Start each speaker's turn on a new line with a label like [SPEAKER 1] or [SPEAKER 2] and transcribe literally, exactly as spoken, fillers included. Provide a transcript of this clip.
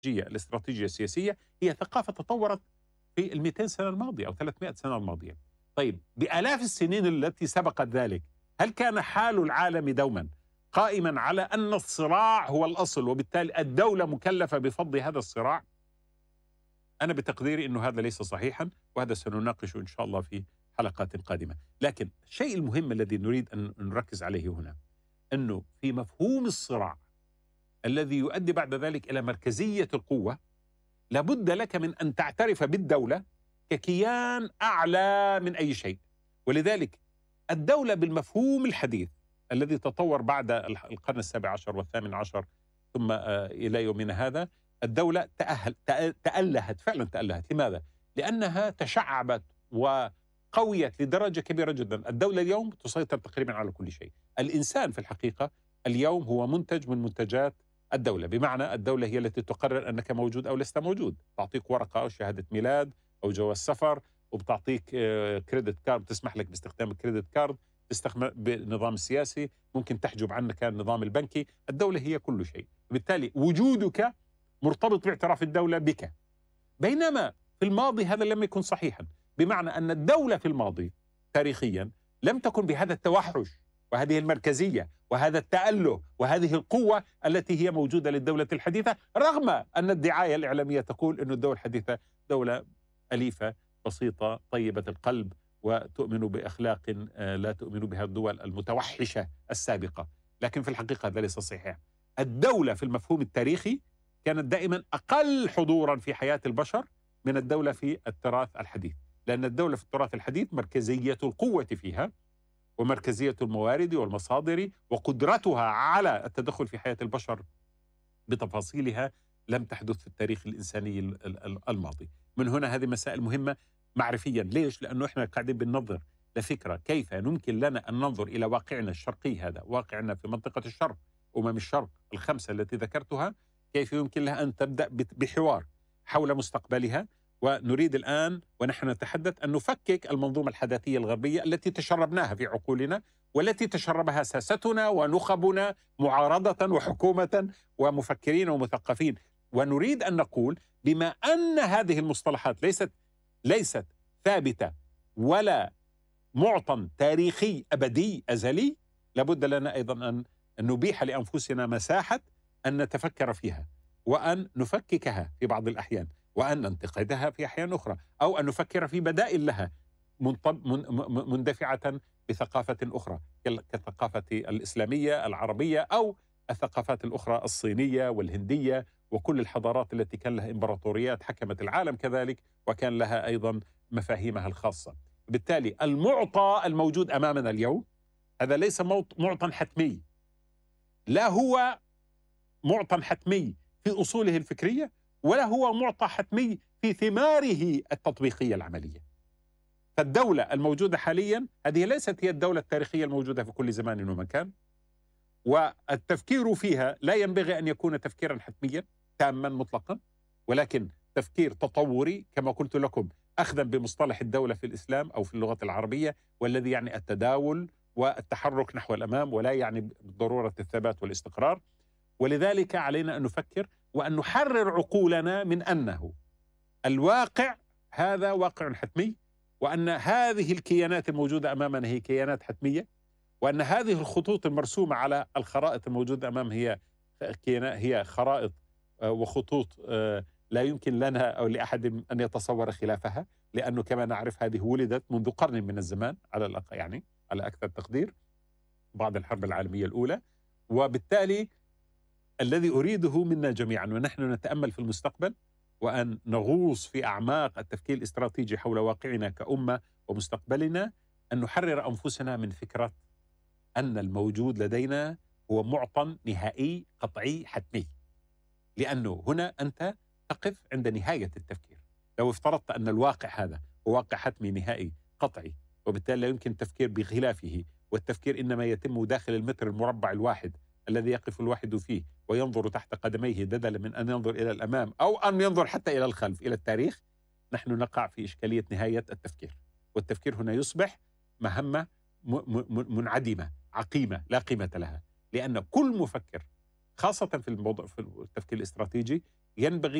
[SPEAKER 1] الاستراتيجية السياسية هي ثقافة تطورت في المئتين سنة الماضية أو ثلاثمائة سنة الماضية. طيب بآلاف السنين التي سبقت ذلك هل كان حال العالم دوما قائما على أن الصراع هو الأصل وبالتالي الدولة مكلفة بفض هذا الصراع؟ أنا بتقديري أنه هذا ليس صحيحا، وهذا سنناقشه إن شاء الله في حلقات قادمة. لكن الشيء المهم الذي نريد أن نركز عليه هنا أنه في مفهوم الصراع الذي يؤدي بعد ذلك إلى مركزية القوة، لابد لك من أن تعترف بالدولة ككيان أعلى من أي شيء. ولذلك الدولة بالمفهوم الحديث الذي تطور بعد القرن السابع عشر والثامن عشر ثم إلى يومنا هذا، الدولة تأهل تألهت فعلا تألهت. لماذا؟ لأنها تشعبت وقويت لدرجة كبيرة جدا. الدولة اليوم تسيطر تقريبا على كل شيء. الإنسان في الحقيقة اليوم هو منتج من منتجات الدولة، بمعنى الدولة هي التي تقرر أنك موجود أو لست موجود، تعطيك ورقة أو شهادة ميلاد أو جواز سفر، وبتعطيك كريدت كارد تسمح لك باستخدام الكريدت كارد، تستخدم بالنظام السياسي، ممكن تحجب عنك النظام البنكي. الدولة هي كل شيء، وبالتالي وجودك مرتبط باعتراف الدولة بك. بينما في الماضي هذا لم يكن صحيحا، بمعنى أن الدولة في الماضي تاريخيا لم تكن بهذا التوحش وهذه المركزية وهذا التأله وهذه القوة التي هي موجودة للدولة الحديثة، رغم أن الدعاية الإعلامية تقول أن الدولة الحديثة دولة أليفة بسيطة طيبة القلب وتؤمن بأخلاق لا تؤمن بها الدول المتوحشة السابقة. لكن في الحقيقة هذا ليس صحيح. الدولة في المفهوم التاريخي كانت دائما أقل حضورا في حياة البشر من الدولة في التراث الحديث، لأن الدولة في التراث الحديث مركزية القوة فيها ومركزية الموارد والمصادر وقدرتها على التدخل في حياة البشر بتفاصيلها لم تحدث في التاريخ الإنساني الماضي. من هنا هذه مسائل مهمة معرفيا. ليش؟ لأنه إحنا قاعدين بننظر لفكرة كيف يمكن لنا أن ننظر إلى واقعنا الشرقي، هذا واقعنا في منطقة الشرق، أمم الشرق الخمسة التي ذكرتها، كيف يمكن لها أن تبدأ بحوار حول مستقبلها. ونريد الآن ونحن نتحدث أن نفكك المنظومة الحداثية الغربية التي تشربناها في عقولنا والتي تشربها ساستنا ونخبنا معارضة وحكومة ومفكرين ومثقفين. ونريد أن نقول بما أن هذه المصطلحات ليست ليست ثابتة ولا معطى تاريخي أبدي أزلي، لابد لنا أيضا أن نبيح لأنفسنا مساحة أن نتفكر فيها وأن نفككها في بعض الأحيان وأن ننتقدها في أحيان أخرى، أو أن نفكر في بدائل لها مندفعة بثقافة أخرى كالثقافة الإسلامية العربية أو الثقافات الأخرى الصينية والهندية وكل الحضارات التي كان لها إمبراطوريات حكمت العالم كذلك وكان لها أيضا مفاهيمها الخاصة. بالتالي المعطى الموجود أمامنا اليوم هذا ليس معطى حتمي، لا هو معطى حتمي في أصوله الفكرية ولا هو معطى حتمي في ثماره التطبيقية العملية. فالدولة الموجودة حاليا هذه ليست هي الدولة التاريخية الموجودة في كل زمان ومكان، والتفكير فيها لا ينبغي أن يكون تفكيرا حتميا تاما مطلقا، ولكن تفكير تطوري كما قلت لكم، أخذا بمصطلح الدولة في الإسلام أو في اللغة العربية، والذي يعني التداول والتحرك نحو الأمام ولا يعني ضرورة الثبات والاستقرار. ولذلك علينا أن نفكر وأن نحرر عقولنا من أنه الواقع هذا واقع حتمي، وأن هذه الكيانات الموجودة أمامنا هي كيانات حتمية، وأن هذه الخطوط المرسومة على الخرائط الموجودة أمام هي هي خرائط وخطوط لا يمكن لنا أو لأحد أن يتصور خلافها، لأنه كما نعرف هذه ولدت منذ قرن من الزمان على الأقل، يعني على أكثر تقدير بعد الحرب العالمية الأولى. وبالتالي الذي أريده منا جميعا ونحن نتأمل في المستقبل وأن نغوص في أعماق التفكير الاستراتيجي حول واقعنا كأمة ومستقبلنا، أن نحرر أنفسنا من فكرة أن الموجود لدينا هو معطى نهائي قطعي حتمي، لأنه هنا أنت تقف عند نهاية التفكير. لو افترضت أن الواقع هذا هو واقع حتمي نهائي قطعي وبالتالي لا يمكن التفكير بخلافه، والتفكير إنما يتم داخل المتر المربع الواحد الذي يقف الواحد فيه وينظر تحت قدميه بدلا من أن ينظر إلى الأمام أو أن ينظر حتى إلى الخلف إلى التاريخ، نحن نقع في إشكالية نهاية التفكير. والتفكير هنا يصبح مهمة منعدمة عقيمة لا قيمة لها، لأن كل مفكر خاصة في الموضوع في التفكير الاستراتيجي ينبغي